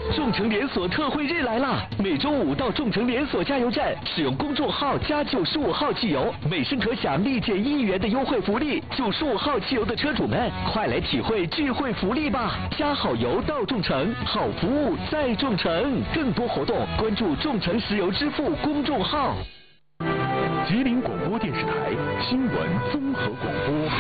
众诚连锁特惠日来啦！每周五到众诚连锁加油站，使用公众号加95号汽油，每升可享立减1元的优惠福利。95号汽油的车主们，快来体会聚会福利吧！加好油到众诚，好服务在众诚。更多活动关注众诚石油支付公众号。吉林广播电视台新闻综合广播。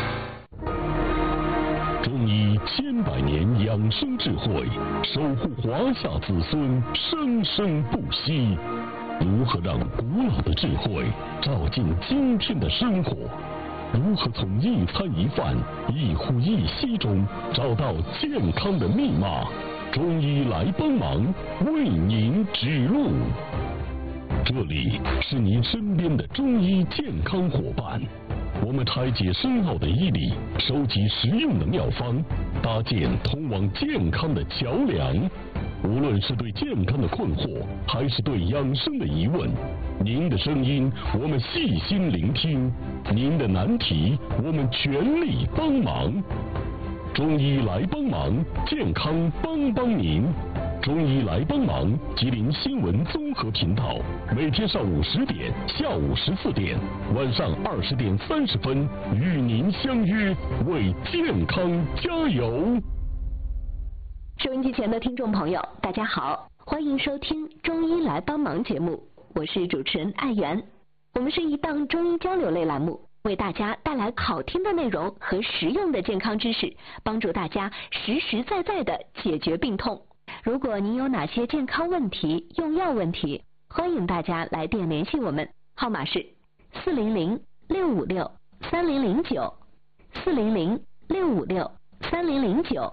中医千百年养生智慧，守护华夏子孙生生不息。如何让古老的智慧照进今天的生活？如何从一餐一饭、一呼一吸中找到健康的密码？中医来帮忙，为您指路。这里是您身边的中医健康伙伴，我们拆解深奥的医理，收集实用的妙方，搭建通往健康的桥梁。无论是对健康的困惑，还是对养生的疑问，您的声音我们细心聆听，您的难题我们全力帮忙。中医来帮忙，健康帮帮您。中医来帮忙，吉林新闻综合频道，每天上午10点、下午14点、晚上20点30分，与您相约，为健康加油。 收音机前的听众朋友，大家好，欢迎收听《中医来帮忙》节目，我是主持人艾媛。我们是一档中医交流类栏目，为大家带来好听的内容和实用的健康知识，帮助大家实实在在的解决病痛。如果您有哪些健康问题、用药问题，欢迎大家来电联系我们，号码是400-656-3009 400-656-3009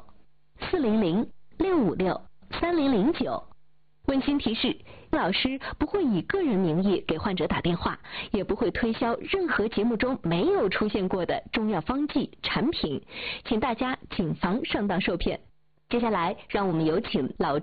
400-656-3009。温馨提示，老师不会以个人名义给患者打电话，也不会推销任何节目中没有出现过的中药方剂产品，请大家谨防上当受骗。接下来，让我们有请老